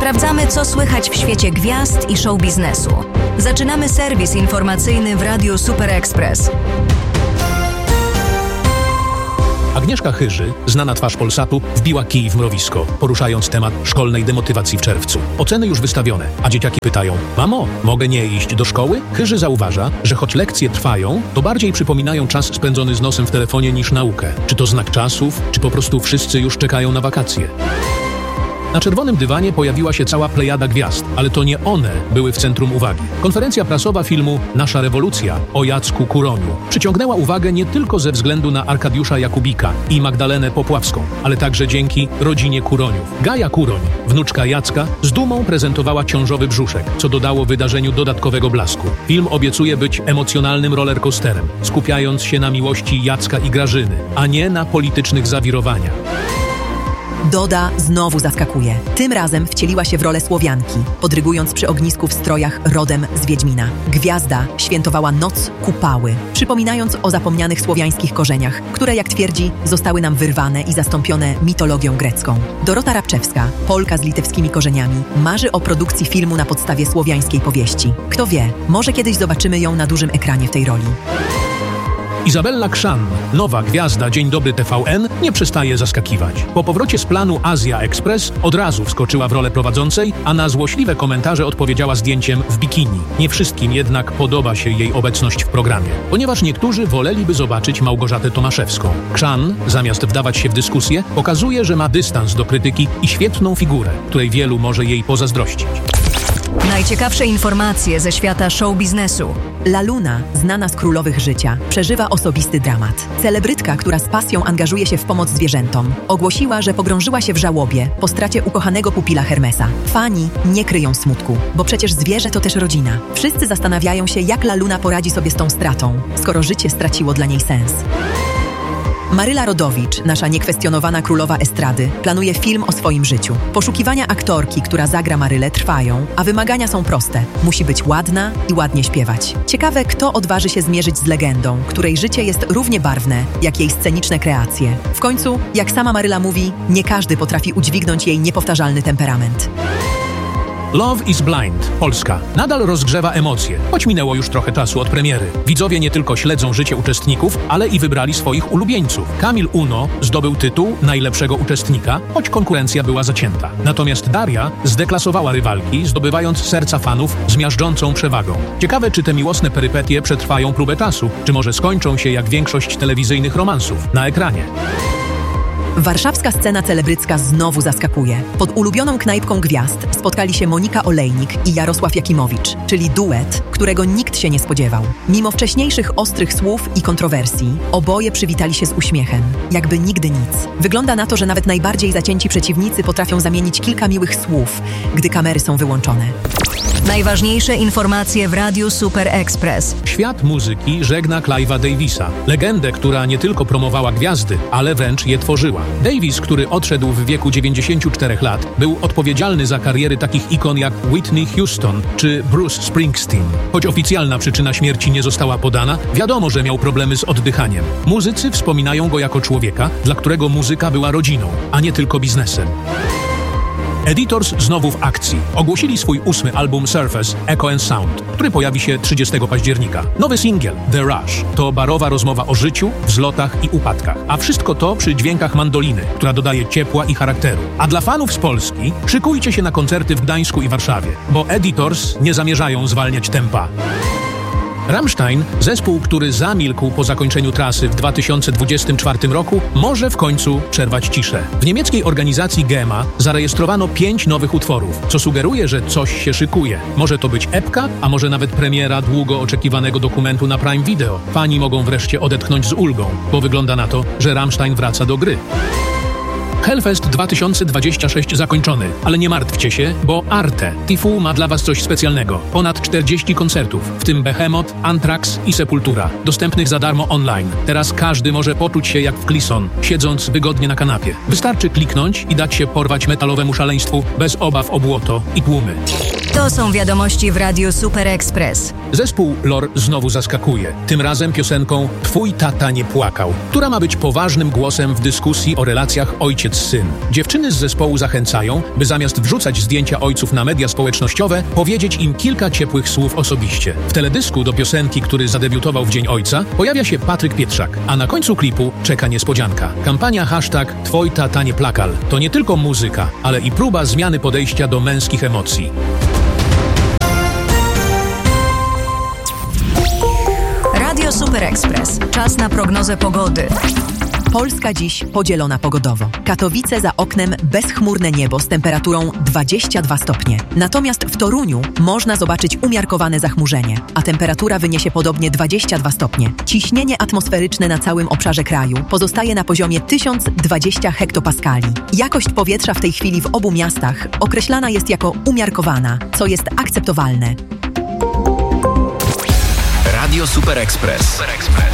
Sprawdzamy, co słychać w świecie gwiazd i show biznesu. Zaczynamy serwis informacyjny w Radiu Super Express. Agnieszka Chyży, znana twarz Polsatu, wbiła kij w mrowisko, poruszając temat szkolnej demotywacji w czerwcu. Oceny już wystawione, a dzieciaki pytają: mamo, mogę nie iść do szkoły? Chyży zauważa, że choć lekcje trwają, to bardziej przypominają czas spędzony z nosem w telefonie niż naukę. Czy to znak czasów, czy po prostu wszyscy już czekają na wakacje? Na czerwonym dywanie pojawiła się cała plejada gwiazd, ale to nie one były w centrum uwagi. Konferencja prasowa filmu Nasza rewolucja o Jacku Kuroniu przyciągnęła uwagę nie tylko ze względu na Arkadiusza Jakubika i Magdalenę Popławską, ale także dzięki rodzinie Kuroniów. Gaja Kuroń, wnuczka Jacka, z dumą prezentowała ciążowy brzuszek, co dodało wydarzeniu dodatkowego blasku. Film obiecuje być emocjonalnym rollercoasterem, skupiając się na miłości Jacka i Grażyny, a nie na politycznych zawirowaniach. Doda znowu zaskakuje. Tym razem wcieliła się w rolę Słowianki, podrygując przy ognisku w strojach rodem z Wiedźmina. Gwiazda świętowała noc Kupały, przypominając o zapomnianych słowiańskich korzeniach, które, jak twierdzi, zostały nam wyrwane i zastąpione mitologią grecką. Dorota Rabczewska, Polka z litewskimi korzeniami, marzy o produkcji filmu na podstawie słowiańskiej powieści. Kto wie, może kiedyś zobaczymy ją na dużym ekranie w tej roli. Izabella Krzan, nowa gwiazda Dzień Dobry TVN, nie przestaje zaskakiwać. Po powrocie z planu Azja Express od razu wskoczyła w rolę prowadzącej, a na złośliwe komentarze odpowiedziała zdjęciem w bikini. Nie wszystkim jednak podoba się jej obecność w programie, ponieważ niektórzy woleliby zobaczyć Małgorzatę Tomaszewską. Krzan, zamiast wdawać się w dyskusję, pokazuje, że ma dystans do krytyki i świetną figurę, której wielu może jej pozazdrościć. Najciekawsze informacje ze świata show biznesu. La Luna, znana z Królowych Życia, przeżywa osobisty dramat. Celebrytka, która z pasją angażuje się w pomoc zwierzętom, ogłosiła, że pogrążyła się w żałobie po stracie ukochanego pupila Hermesa. Fani nie kryją smutku, bo przecież zwierzę to też rodzina. Wszyscy zastanawiają się, jak La Luna poradzi sobie z tą stratą, skoro życie straciło dla niej sens. Maryla Rodowicz, nasza niekwestionowana królowa estrady, planuje film o swoim życiu. Poszukiwania aktorki, która zagra Marylę, trwają, a wymagania są proste. Musi być ładna i ładnie śpiewać. Ciekawe, kto odważy się zmierzyć z legendą, której życie jest równie barwne, jak jej sceniczne kreacje. W końcu, jak sama Maryla mówi, nie każdy potrafi udźwignąć jej niepowtarzalny temperament. Love is Blind, Polska, nadal rozgrzewa emocje, choć minęło już trochę czasu od premiery. Widzowie nie tylko śledzą życie uczestników, ale i wybrali swoich ulubieńców. Kamil Uno zdobył tytuł najlepszego uczestnika, choć konkurencja była zacięta. Natomiast Daria zdeklasowała rywalki, zdobywając serca fanów z miażdżącą przewagą. Ciekawe, czy te miłosne perypetie przetrwają próbę czasu, czy może skończą się jak większość telewizyjnych romansów na ekranie. Warszawska scena celebrycka znowu zaskakuje. Pod ulubioną knajpką gwiazd spotkali się Monika Olejnik i Jarosław Jakimowicz, czyli duet, którego nikt się nie spodziewał. Mimo wcześniejszych ostrych słów i kontrowersji, oboje przywitali się z uśmiechem, jakby nigdy nic. Wygląda na to, że nawet najbardziej zacięci przeciwnicy potrafią zamienić kilka miłych słów, gdy kamery są wyłączone. Najważniejsze informacje w Radiu Super Express. Świat muzyki żegna Clive'a Davisa, legendę, która nie tylko promowała gwiazdy, ale wręcz je tworzyła. Davis, który odszedł w wieku 94 lat, był odpowiedzialny za kariery takich ikon jak Whitney Houston czy Bruce Springsteen. Choć oficjalna przyczyna śmierci nie została podana, wiadomo, że miał problemy z oddychaniem. Muzycy wspominają go jako człowieka, dla którego muzyka była rodziną, a nie tylko biznesem. Editors znowu w akcji. Ogłosili swój 8. album Surface, Echo and Sound, który pojawi się 30 października. Nowy singiel, The Rush, to barowa rozmowa o życiu, wzlotach i upadkach. A wszystko to przy dźwiękach mandoliny, która dodaje ciepła i charakteru. A dla fanów z Polski szykujcie się na koncerty w Gdańsku i Warszawie, bo Editors nie zamierzają zwalniać tempa. Rammstein, zespół, który zamilkł po zakończeniu trasy w 2024 roku, może w końcu przerwać ciszę. W niemieckiej organizacji GEMA zarejestrowano 5 nowych utworów, co sugeruje, że coś się szykuje. Może to być epka, a może nawet premiera długo oczekiwanego dokumentu na Prime Video. Fani mogą wreszcie odetchnąć z ulgą, bo wygląda na to, że Rammstein wraca do gry. Hellfest 2026 zakończony, ale nie martwcie się, bo Arte Tifu ma dla Was coś specjalnego. Ponad 40 koncertów, w tym Behemoth, Anthrax i Sepultura, dostępnych za darmo online. Teraz każdy może poczuć się jak w Klison, siedząc wygodnie na kanapie. Wystarczy kliknąć i dać się porwać metalowemu szaleństwu bez obaw o błoto i tłumy. To są wiadomości w Radiu Super Express. Zespół LOR znowu zaskakuje. Tym razem piosenką Twój tata nie płakał, która ma być poważnym głosem w dyskusji o relacjach ojciec-syn. Dziewczyny z zespołu zachęcają, by zamiast wrzucać zdjęcia ojców na media społecznościowe, powiedzieć im kilka ciepłych słów osobiście. W teledysku do piosenki, który zadebiutował w Dzień Ojca, pojawia się Patryk Pietrzak, a na końcu klipu czeka niespodzianka. Kampania hashtag Twój tata nie plakal to nie tylko muzyka, ale i próba zmiany podejścia do męskich emocji. Radio Super Express. Czas na prognozę pogody. Polska dziś podzielona pogodowo. Katowice za oknem bezchmurne niebo z temperaturą 22 stopnie. Natomiast w Toruniu można zobaczyć umiarkowane zachmurzenie, a temperatura wyniesie podobnie 22 stopnie. Ciśnienie atmosferyczne na całym obszarze kraju pozostaje na poziomie 1020 hektopaskali. Jakość powietrza w tej chwili w obu miastach określana jest jako umiarkowana, co jest akceptowalne. Radio Super Express.